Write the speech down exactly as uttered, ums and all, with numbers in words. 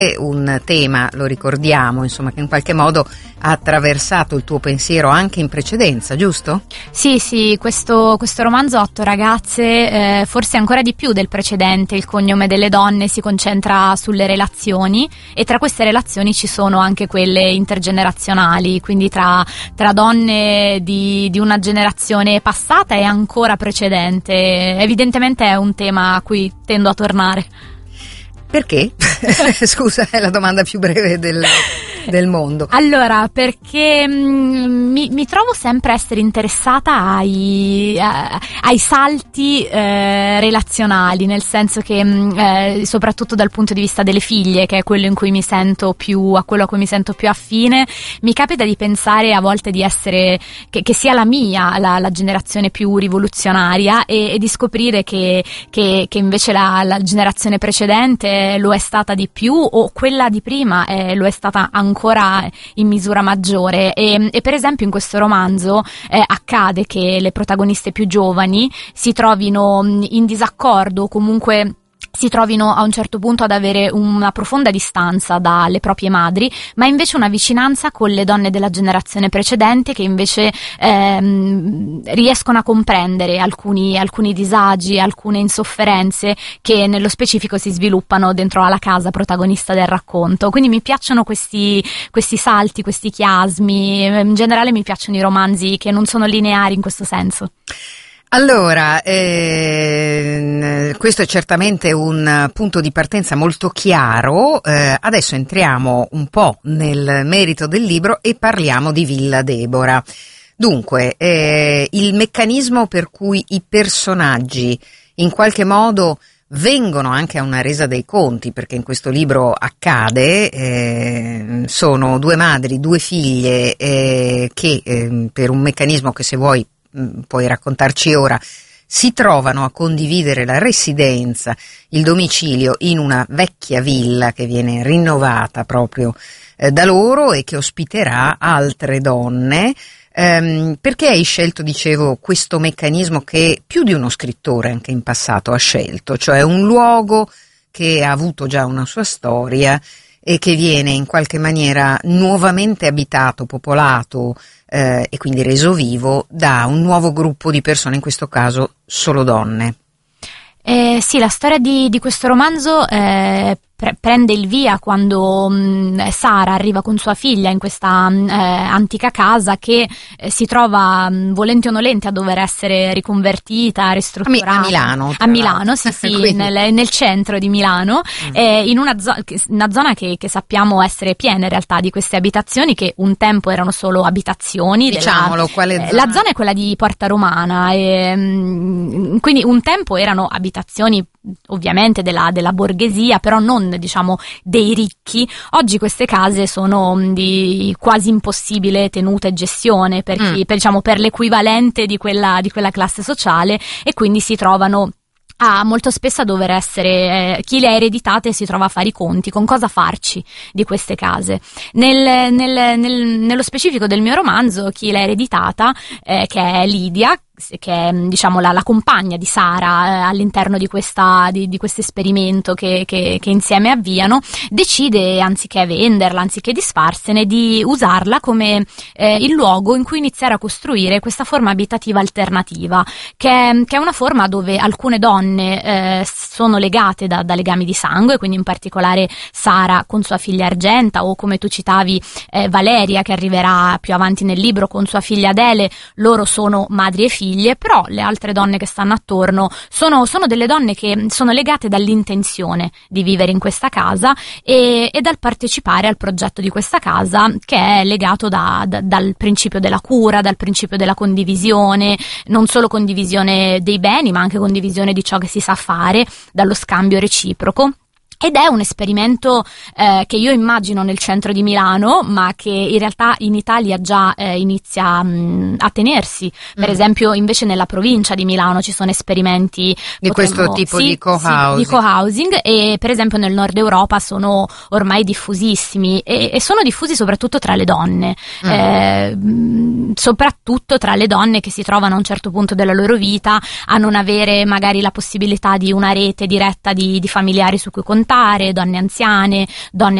Un tema, lo ricordiamo, insomma, che in qualche modo ha attraversato il tuo pensiero anche in precedenza, giusto? Sì, sì, questo, questo romanzo Otto ragazze, eh, forse ancora di più del precedente, Il cognome delle donne, si concentra sulle relazioni, e tra queste relazioni ci sono anche quelle intergenerazionali, quindi tra, tra donne di, di una generazione passata e ancora precedente. Evidentemente è un tema a cui tendo a tornare. Perché? Scusa, è la domanda più breve del, del mondo. Allora, perché mh, mi, mi trovo sempre a essere interessata ai, a, ai salti eh, relazionali, nel senso che mh, eh, soprattutto dal punto di vista delle figlie, che è quello in cui mi sento più, a quello a cui mi sento più affine, mi capita di pensare a volte di essere, che, che sia la mia la, la generazione più rivoluzionaria, e, e di scoprire che, che, che invece la, la generazione precedente lo è stata di più, o quella di prima eh, lo è stata ancora in misura maggiore. E, e per esempio in questo romanzo eh, accade che le protagoniste più giovani si trovino in disaccordo, o comunque si trovino a un certo punto ad avere una profonda distanza dalle proprie madri, ma invece una vicinanza con le donne della generazione precedente, che invece ehm, riescono a comprendere alcuni, alcuni disagi, alcune insofferenze che nello specifico si sviluppano dentro alla casa protagonista del racconto. Quindi mi piacciono questi, questi salti, questi chiasmi. In generale mi piacciono i romanzi che non sono lineari in questo senso. Allora, eh, questo è certamente un punto di partenza molto chiaro. Eh, adesso entriamo un po' nel merito del libro e parliamo di Villa Debora. Dunque, eh, il meccanismo per cui i personaggi in qualche modo vengono anche a una resa dei conti, perché in questo libro accade, eh, sono due madri, due figlie eh, che eh, per un meccanismo che, se vuoi puoi raccontarci ora, si trovano a condividere la residenza, il domicilio, in una vecchia villa che viene rinnovata proprio eh, da loro e che ospiterà altre donne. Ehm, perché hai scelto, dicevo, questo meccanismo che più di uno scrittore anche in passato ha scelto, cioè un luogo che ha avuto già una sua storia e che viene in qualche maniera nuovamente abitato, popolato eh, e quindi reso vivo da un nuovo gruppo di persone, in questo caso solo donne? Eh, sì, la storia di, di questo romanzo eh, pre- prende il via quando mh, Sara arriva con sua figlia in questa mh, eh, antica casa che eh, si trova mh, volenti o nolenti a dover essere riconvertita, ristrutturata. A, Mi- a Milano. A Milano, sì, sì, nel, nel centro di Milano, mm. eh, in una, zo- una zona che, che sappiamo essere piena in realtà di queste abitazioni, che un tempo erano solo abitazioni. Diciamolo, della, quale zona? Eh, la zona è quella di Porta Romana, e, mh, quindi un tempo erano abitazioni ovviamente della, della borghesia, però non, diciamo, dei ricchi. Oggi queste case sono di quasi impossibile tenuta e gestione per, chi, mm. per, diciamo, per l'equivalente di quella, di quella classe sociale, e quindi si trovano a molto spesso a dover essere eh, chi le ha ereditate si trova a fare i conti con cosa farci di queste case. Nel, nel, nel, nello specifico del mio romanzo, chi l'ha ereditata, eh, che è Lidia, che è, diciamo, la, la compagna di Sara eh, all'interno di questa di, di questo esperimento che, che, che insieme avviano, decide, anziché venderla, anziché disfarsene, di usarla come eh, il luogo in cui iniziare a costruire questa forma abitativa alternativa, che è, che è una forma dove alcune donne eh, sono legate da, da legami di sangue, quindi in particolare Sara con sua figlia Argenta, o come tu citavi eh, Valeria, che arriverà più avanti nel libro con sua figlia Adele. Loro sono madri e figlie, però le altre donne che stanno attorno sono, sono delle donne che sono legate dall'intenzione di vivere in questa casa e, e dal partecipare al progetto di questa casa, che è legato da, da, dal principio della cura, dal principio della condivisione, non solo condivisione dei beni ma anche condivisione di ciò che si sa fare, dallo scambio reciproco. Ed è un esperimento eh, che io immagino nel centro di Milano, ma che in realtà in Italia già eh, inizia mh, a tenersi. Per mm. esempio, invece nella provincia di Milano ci sono esperimenti di potremmo, questo tipo sì, di co-housing. Sì, di co-housing, e per esempio nel nord Europa sono ormai diffusissimi e, e sono diffusi soprattutto tra le donne, mm. eh, soprattutto tra le donne che si trovano a un certo punto della loro vita a non avere magari la possibilità di una rete diretta di, di familiari su cui contare, votare, donne anziane, donne